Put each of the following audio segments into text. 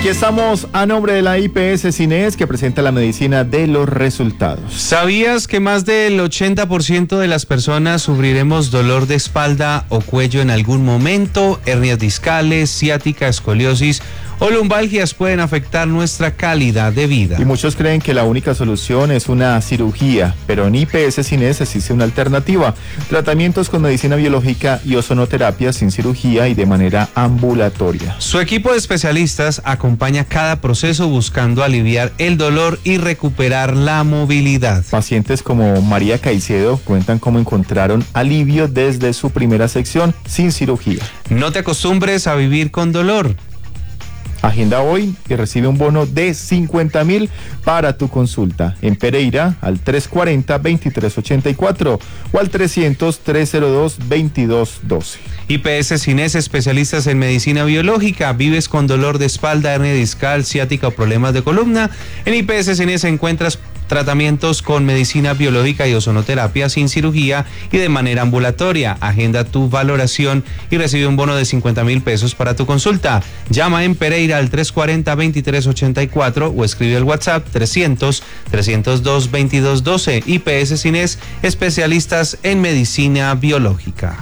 Aquí estamos a nombre de la IPS Cines, que presenta la medicina de los resultados. ¿Sabías que más del 80% de las personas sufriremos dolor de espalda o cuello en algún momento? Hernias discales, ciática, escoliosis o lumbalgias pueden afectar nuestra calidad de vida. Y muchos creen que la única solución es una cirugía, pero en IPS Cines existe una alternativa. Tratamientos con medicina biológica y ozonoterapia sin cirugía y de manera ambulatoria. Su equipo de especialistas acompaña cada proceso buscando aliviar el dolor y recuperar la movilidad. Pacientes como María Caicedo cuentan cómo encontraron alivio desde su primera sección sin cirugía. No te acostumbres a vivir con dolor. Agenda hoy y recibe un bono de 50.000 para tu consulta. En Pereira al 340-2384 o al 300-302-2212. IPS Cines, especialistas en medicina biológica. ¿Vives con dolor de espalda, hernia discal, ciática o problemas de columna? En IPS Cines encuentras tratamientos con medicina biológica y ozonoterapia sin cirugía y de manera ambulatoria. Agenda tu valoración y recibe un bono de 50.000 pesos para tu consulta. Llama en Pereira al 340-2384 o escribe al WhatsApp 300-302-2212. IPS Cines, especialistas en medicina biológica.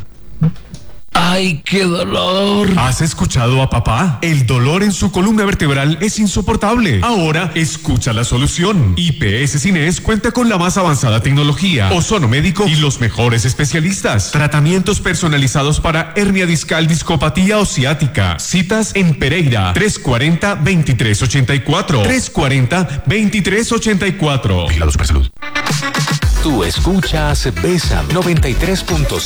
¡Ay, qué dolor! ¿Has escuchado a papá? El dolor en su columna vertebral es insoportable. Ahora, escucha la solución. IPS Cines cuenta con la más avanzada tecnología, ozono médico y los mejores especialistas. Tratamientos personalizados para hernia discal, discopatía o ciática. Citas en Pereira, 340-2384. 340-2384. Vigilado Supersalud. Tú escuchas Bésame 93.5.